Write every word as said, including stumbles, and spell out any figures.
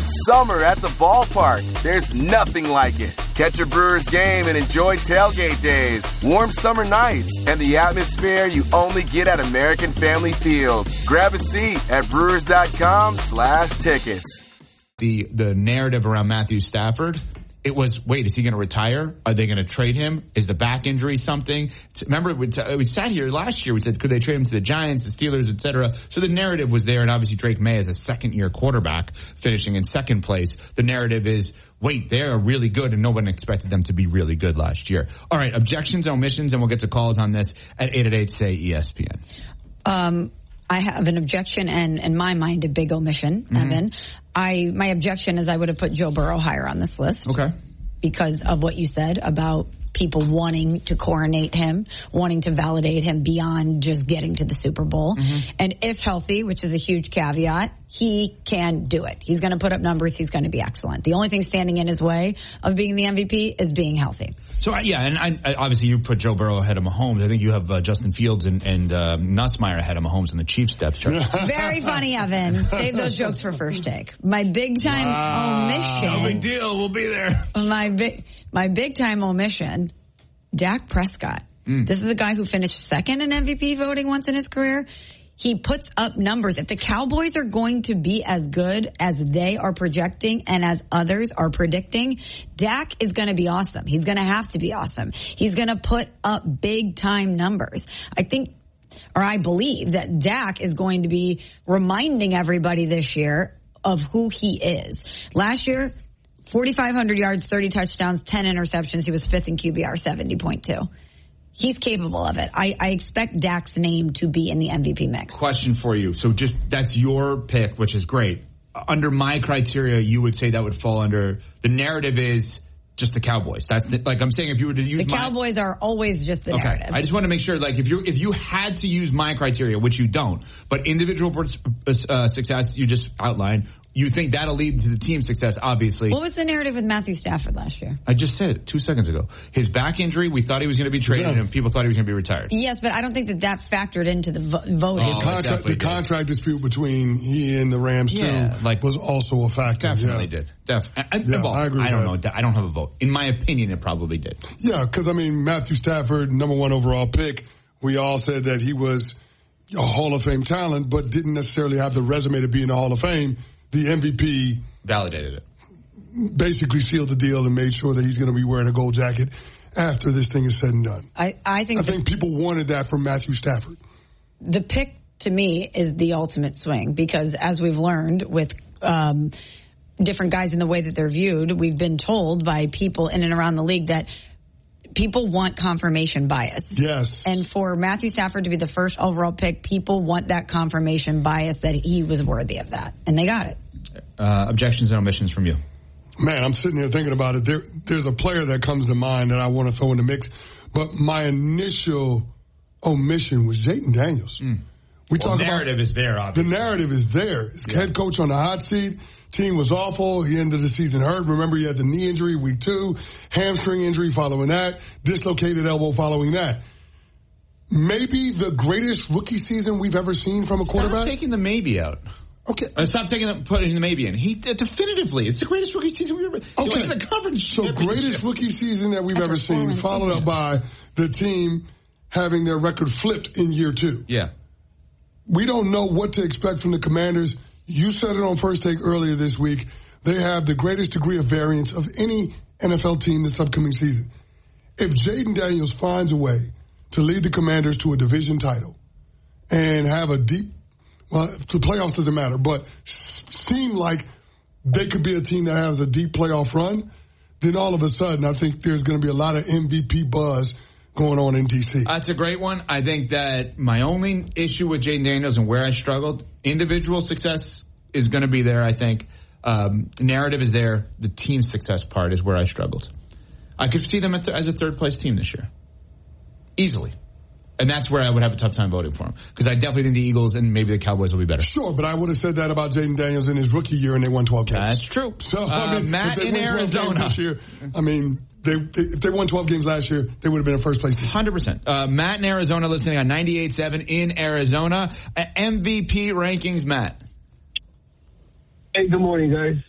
Summer at the ballpark. There's nothing like it. Catch a Brewers game and enjoy tailgate days, warm summer nights, and the atmosphere you only get at American Family Field. Grab a seat at brewers.com slash tickets. The, the narrative around Matthew Stafford, it was, wait, is he going to retire? Are they going to trade him? Is the back injury something? Remember, we, t- we sat here last year. We said, could they trade him to the Giants, the Steelers, et cetera? So the narrative was there, and obviously Drake May as a second-year quarterback finishing in second place. The narrative is, wait, they're really good, and no one expected them to be really good last year. All right, objections and omissions, and we'll get to calls on this at eight eight eight, S A Y, E S P N. Um, I have an objection and, in my mind, a big omission, mm-hmm. Evan. I my objection is I would have put Joe Burrow higher on this list. Okay. Because of what you said about people wanting to coronate him, wanting to validate him beyond just getting to the Super Bowl. Mm-hmm. And if healthy, which is a huge caveat, he can do it. He's going to put up numbers. He's going to be excellent. The only thing standing in his way of being the M V P is being healthy. So, yeah, and I, I, obviously you put Joe Burrow ahead of Mahomes. I think you have uh, Justin Fields and, and uh, Nussmeier ahead of Mahomes in the Chiefs depth chart. Very funny, Evan. Save those jokes for first take. My big-time wow. omission. No big deal. We'll be there. My big, my big-time omission, Dak Prescott. Mm. This is the guy who finished second in M V P voting once in his career. He puts up numbers. If the Cowboys are going to be as good as they are projecting and as others are predicting, Dak is going to be awesome. He's going to have to be awesome. He's going to put up big-time numbers. I think, or I believe, that Dak is going to be reminding everybody this year of who he is. Last year, forty-five hundred yards, thirty touchdowns, ten interceptions. He was fifth in Q B R, seventy point two. He's capable of it. I, I expect Dak's name to be in the M V P mix. Question for you. So just that's your pick, which is great. Under my criteria, you would say that would fall under the narrative is just the Cowboys. That's the, like I'm saying if you were to use the my, Cowboys are always just the okay. narrative. I just want to make sure like if you if you had to use my criteria, which you don't, but individual uh, success you just outlined, you think that'll lead to the team success, obviously. What was the narrative with Matthew Stafford last year? I just said it two seconds ago. His back injury, we thought he was going to be traded, yeah. and people thought he was going to be retired. Yes, but I don't think that that factored into the vo- voting. Oh, the contract, the contract dispute between he and the Rams, yeah, too, like, was also a factor. Definitely yeah. did. Def- I, I, yeah, well, I agree I don't with know. I don't have a vote. In my opinion, it probably did. Yeah, because, I mean, Matthew Stafford, number one overall pick, we all said that he was a Hall of Fame talent, but didn't necessarily have the resume to be in the Hall of Fame. The M V P validated it. Basically sealed the deal and made sure that he's going to be wearing a gold jacket after this thing is said and done. I, I think I think the, people wanted that from Matthew Stafford. The pick, to me, is the ultimate swing because, as we've learned with um, different guys in the way that they're viewed, we've been told by people in and around the league that people want confirmation bias. Yes. And for Matthew Stafford to be the first overall pick, people want that confirmation bias that he was worthy of that. And they got it. Uh, objections and omissions from you. Man, I'm sitting here thinking about it. There, there's a player that comes to mind that I want to throw in the mix. But my initial omission was Jayden Daniels. Mm. We well, talk the narrative about, is there, obviously. The narrative is there. His yeah. head coach on the hot seat. Team was awful. He ended the season hurt. Remember, he had the knee injury week two, hamstring injury following that, dislocated elbow following that. Maybe the greatest rookie season we've ever seen from a Stop quarterback. Stop taking the maybe out. Okay. Uh, stop taking the, putting the maybe in. He uh, definitively, it's the greatest rookie season we've ever. Okay. The conference so greatest rookie season that we've ever, ever seen, followed up by the team having their record flipped in year two. Yeah. We don't know what to expect from the Commanders. You said it on First Take earlier this week. They have the greatest degree of variance of any N F L team this upcoming season. If Jayden Daniels finds a way to lead the Commanders to a division title and have a deep, well, the playoffs doesn't matter, but seem like they could be a team that has a deep playoff run, then all of a sudden I think there's going to be a lot of M V P buzz going on in D C. That's a great one. I think that my only issue with Jayden Daniels and where I struggled, individual success is going to be there, I think. Um, narrative is there. The team success part is where I struggled. I could see them as a third-place team this year. Easily. And that's where I would have a tough time voting for them. Because I definitely think the Eagles and maybe the Cowboys will be better. Sure, but I would have said that about Jayden Daniels in his rookie year and they won twelve games. That's true. So, uh, I mean, Matt if they in won twelve Arizona. games this year, I mean, they, they, if they won twelve games last year, they would have been a first place team. one hundred percent. Uh, Matt in Arizona listening on ninety-eight point seven in Arizona. Uh, M V P rankings, Matt. Hey, good morning, guys.